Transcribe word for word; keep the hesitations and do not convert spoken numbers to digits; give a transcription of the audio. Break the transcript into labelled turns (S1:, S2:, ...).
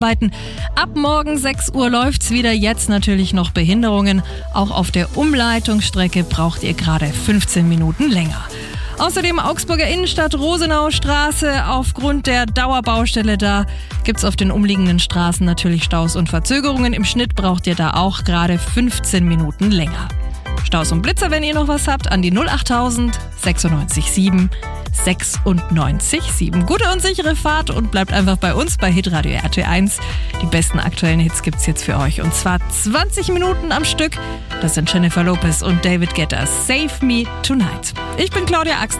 S1: Ab morgen sechs Uhr läuft's wieder, jetzt natürlich noch Behinderungen. Auch auf der Umleitungsstrecke braucht ihr gerade fünfzehn Minuten länger. Außerdem Augsburger Innenstadt, Rosenaustraße. Aufgrund der Dauerbaustelle da gibt's auf den umliegenden Straßen natürlich Staus und Verzögerungen. Im Schnitt braucht ihr da auch gerade fünfzehn Minuten länger. Staus und Blitzer, wenn ihr noch was habt, an die null achttausend sechsundneunzig sieben sechsundneunzig sieben. Gute und sichere Fahrt und bleibt einfach bei uns bei Hitradio R T eins. Die besten aktuellen Hits gibt's jetzt für euch und zwar zwanzig Minuten am Stück. Das sind Jennifer Lopez und David Guetta. Save Me Tonight. Ich bin Claudia Axner.